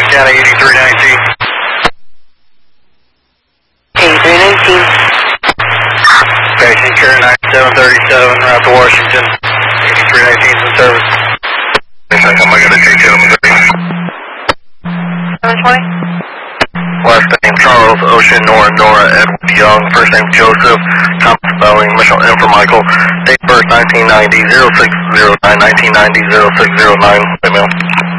County 8319. 8319. Patient care 9737, route to Washington. 8319 is in service. I got a detail on the 720. Last name Charles, Ocean, Nora, Edward Young. First name Joseph, Thomas Spelling, Michelle M for Michael. Date birth 1990, 0609, 1990, 0609. Email.